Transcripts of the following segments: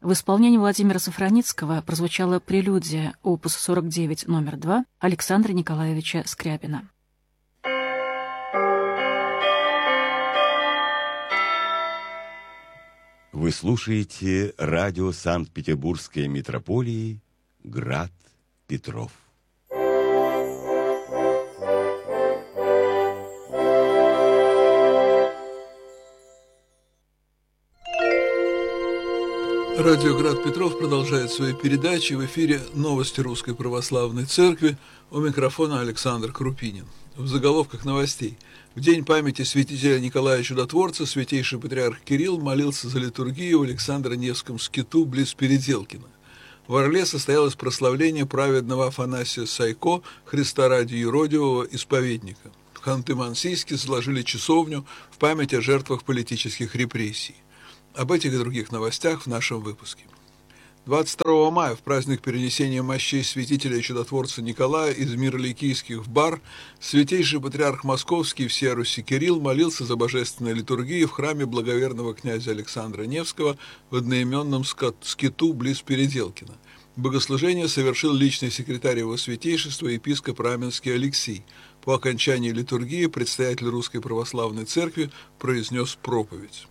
В исполнении Владимира Сафраницкого прозвучала прелюдия опус 49 номер 2 Александра Николаевича Скрябина. Вы слушаете радио Санкт-Петербургской митрополии «Град Петров». Радио «Град Петров» продолжает свои передачи. В эфире новости Русской Православной Церкви. У микрофона Александр Крупинин. В заголовках новостей. В день памяти святителя Николая Чудотворца святейший патриарх Кирилл молился за литургию в Александро-Невском скиту близ Переделкина. В Орле состоялось прославление праведного Афанасия Сайко, Христа ради юродивого исповедника. В Ханты-Мансийске сложили часовню в память о жертвах политических репрессий. Об этих и других новостях в нашем выпуске. 22 мая, в праздник перенесения мощей святителя и чудотворца Николая из Мироликийских в Бар, святейший патриарх Московский и всея Руси Кирилл молился за божественной литургией в храме благоверного князя Александра Невского в одноименном скиту близ Переделкина. Богослужение совершил личный секретарь его святейшества епископ Раменский Алексий. По окончании литургии предстоятель Русской Православной Церкви произнес проповедь.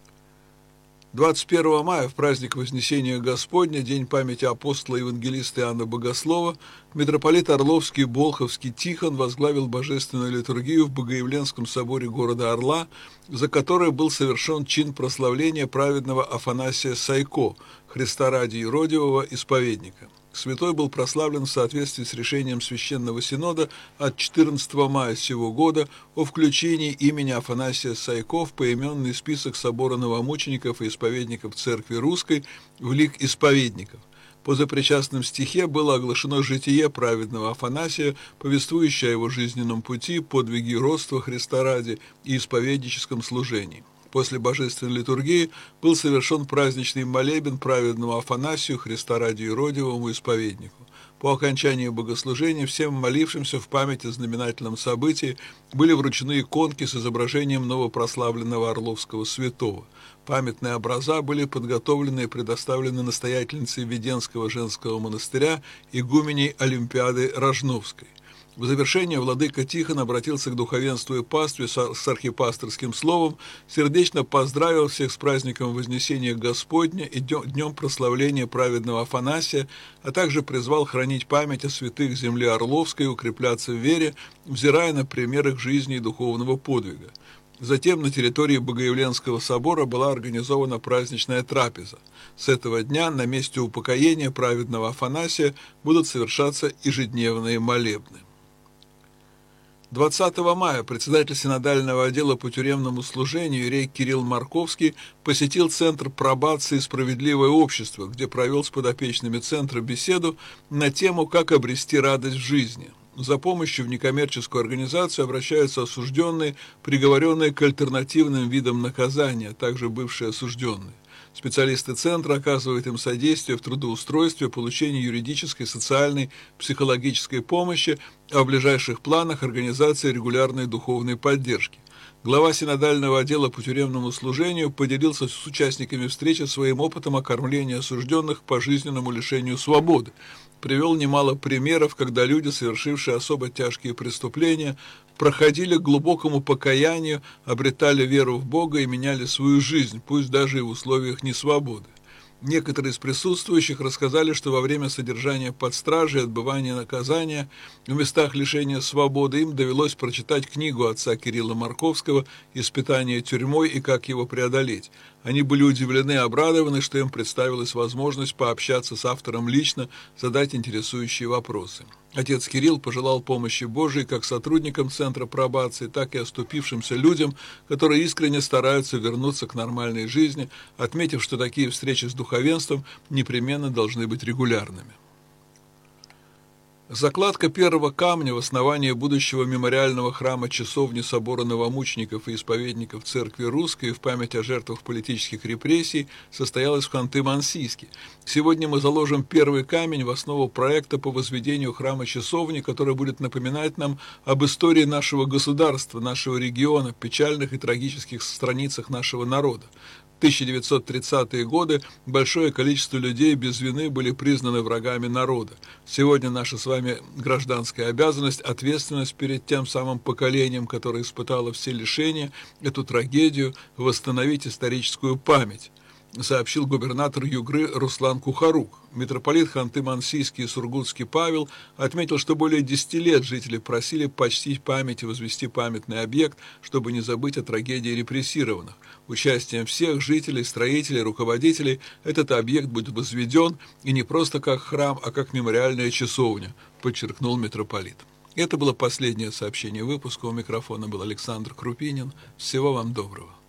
21 мая, в праздник Вознесения Господня, день памяти апостола и евангелиста Иоанна Богослова, митрополит Орловский и Болховский Тихон возглавил божественную литургию в Богоявленском соборе города Орла, за которой был совершен чин прославления праведного Афанасия Сайко, Христа ради юродивого исповедника. Святой был прославлен в соответствии с решением Священного Синода от 14 мая сего года о включении имени Афанасия Сайко в поименный список собора новомучеников и исповедников Церкви Русской в лик исповедников. По запричастном стихе было оглашено житие праведного Афанасия, повествующее о его жизненном пути, подвиге родства Христа ради и исповедническом служении. После божественной литургии был совершен праздничный молебен праведному Афанасию, Христа ради юродивому исповеднику. По окончании богослужения всем молившимся в память о знаменательном событии были вручены иконки с изображением новопрославленного Орловского святого. Памятные образа были подготовлены и предоставлены настоятельницей Веденского женского монастыря игуменей Олимпиады Рожновской. В завершение владыка Тихон обратился к духовенству и пастве с архипасторским словом, сердечно поздравил всех с праздником Вознесения Господня и днем прославления праведного Афанасия, а также призвал хранить память о святых земли Орловской и укрепляться в вере, взирая на пример их жизни и духовного подвига. Затем на территории Богоявленского собора была организована праздничная трапеза. С этого дня на месте упокоения праведного Афанасия будут совершаться ежедневные молебны. 20 мая председатель синодального отдела по тюремному служению иерей Кирилл Марковский посетил Центр пробации «Справедливое общество», где провел с подопечными центра беседу на тему «Как обрести радость в жизни». За помощью в некоммерческую организацию обращаются осужденные, приговоренные к альтернативным видам наказания, а также бывшие осужденные. Специалисты центра оказывают им содействие в трудоустройстве, получении юридической, социальной, психологической помощи, а в ближайших планах организации регулярной духовной поддержки. Глава синодального отдела по тюремному служению поделился с участниками встречи своим опытом окормления осужденных к пожизненному лишению свободы. Привел немало примеров, когда люди, совершившие особо тяжкие преступления, проходили к глубокому покаянию, обретали веру в Бога и меняли свою жизнь, пусть даже и в условиях несвободы. Некоторые из присутствующих рассказали, что во время содержания под стражей и отбывания наказания в местах лишения свободы им довелось прочитать книгу отца Кирилла Марковского «Испытание тюрьмой и как его преодолеть». Они были удивлены и обрадованы, что им представилась возможность пообщаться с автором лично, задать интересующие вопросы. Отец Кирилл пожелал помощи Божией как сотрудникам Центра пробации, так и оступившимся людям, которые искренне стараются вернуться к нормальной жизни, отметив, что такие встречи с духовенством непременно должны быть регулярными. Закладка первого камня в основании будущего мемориального храма часовни собора новомучеников и исповедников Церкви Русской в память о жертвах политических репрессий состоялась в Ханты-Мансийске. Сегодня мы заложим первый камень в основу проекта по возведению храма часовни, который будет напоминать нам об истории нашего государства, нашего региона, печальных и трагических страницах нашего народа. В 1930-е годы большое количество людей без вины были признаны врагами народа. Сегодня наша с вами гражданская обязанность, ответственность перед тем самым поколением, которое испытало все лишения, эту трагедию, восстановить историческую память, сообщил губернатор Югры Руслан Кухарук. Митрополит Ханты-Мансийский и Сургутский Павел отметил, что более 10 лет жители просили почтить память и возвести памятный объект, чтобы не забыть о трагедии репрессированных. Участием всех жителей, строителей, руководителей этот объект будет возведен и не просто как храм, а как мемориальная часовня, подчеркнул митрополит. Это было последнее сообщение выпуска. У микрофона был Александр Крупинин. Всего вам доброго.